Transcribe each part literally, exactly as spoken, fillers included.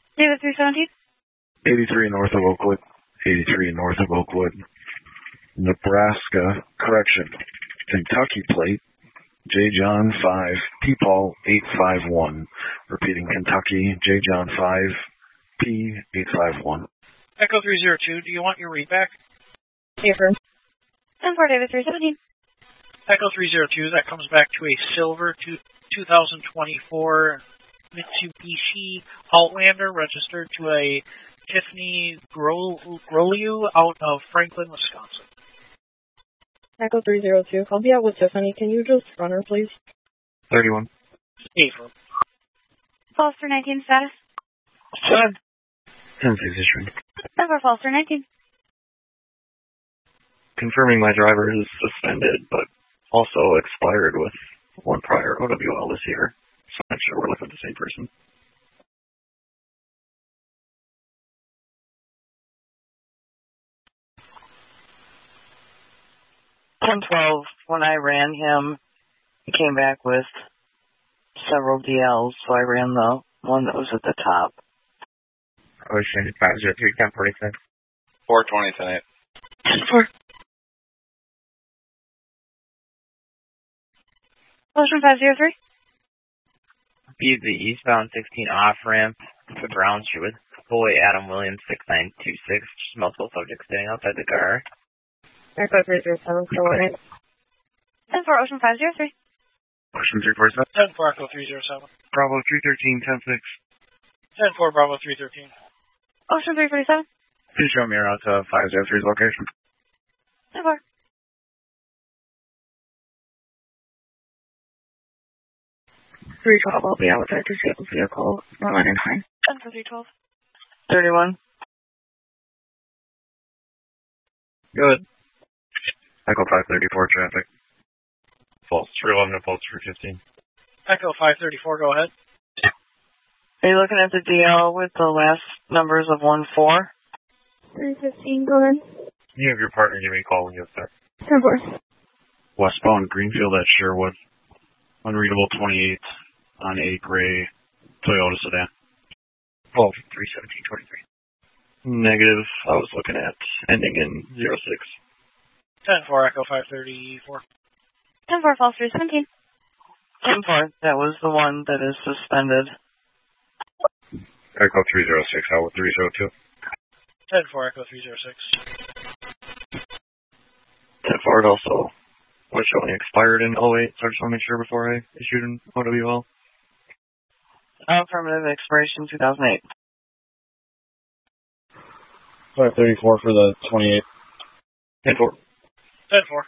David three seventeen. eighty-three north of Oakwood. eighty-three north of Oakwood. Nebraska, correction, Kentucky plate, J. John five, P. Paul eight five one. Repeating Kentucky, J. John five, P. eight five one. Echo three zero two, do you want your read back? Affirm. ten four, David three seventeen. Echo three zero two, that comes back to a silver two, twenty twenty-four Mitsubishi Outlander registered to a Tiffany Groliu out of Franklin, Wisconsin. Echo three zero two, I'll be out with Tiffany. Can you just run her, please? thirty-one. Affirm. Foster nineteen status. Send. ten six. ten four, Foster nineteen. Confirming my driver is suspended, but also expired with one prior O W L this year. So I'm not sure we're looking at the same person. ten twelve, when I ran him, he came back with several D Ls, so I ran the one that was at the top. Ocean five zero three, ten forty-six. four twenty tonight. ten four. Ocean five zero three. Be the eastbound sixteen off ramp to Brown Street with boy Adam Williams six nine two six. Just multiple subjects sitting outside the car. Echo three zero seven, coordinate. ten four, Ocean five zero three. Ocean three four seven. ten four, Echo three zero seven. Bravo three thirteen, ten six. ten four, Bravo three thirteen. Ocean three forty-seven. Please show me around to five zero three's location. ten four. three twelve, I'll be out with that disabled vehicle. One line in high. ten four, three twelve. thirty-one. Good. Echo five thirty-four traffic. False three eleven to false three fifteen. Echo five thirty-four, go ahead. Are you looking at the D L with the last numbers of one four? three fifteen, go ahead. You have your partner give me a call when you get there. ten four. Westbound Greenfield at Sherwood. Unreadable twenty-eight on a gray Toyota sedan. False three seventeen twenty-three. Negative. I was looking at ending in zero six. ten four, Echo five thirty-four. ten four, False three seventeen. ten four, that was the one that is suspended. Echo three zero six, out with three zero two. ten four, Echo three zero six. ten four also was showing expired in oh eight, so I just want to make sure before I issued an O W L. Affirmative, expiration two thousand eight. five thirty-four for the twenty-eight. ten four. ten four.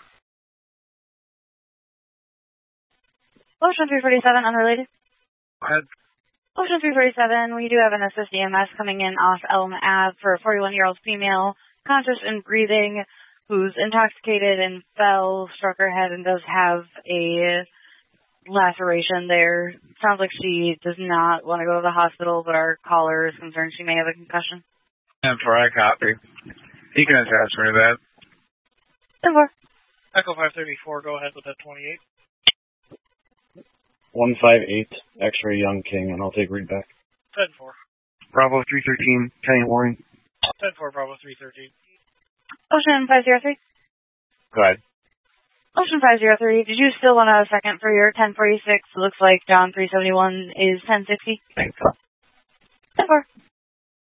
Ocean three forty-seven, unrelated. Go ahead. Ocean three forty-seven, we do have an assist E M S coming in off Elm Ave for a forty-one-year-old female, conscious and breathing, who's intoxicated and fell, struck her head, and does have a laceration there. Sounds like she does not want to go to the hospital, but our caller is concerned she may have a concussion. ten four, I copy. You can attach me to that. ten four. Echo five thirty-four, go ahead with that twenty-eight. one five eight, X-ray Young King, and I'll take read back. ten four. Bravo three thirteen, Kenny Waring. ten four, Bravo three thirteen. Ocean five zero three. Go ahead. Ocean five zero three, did you still want a second for your ten forty-six? Looks like John three seventy-one is ten sixty. Thanks. ten four.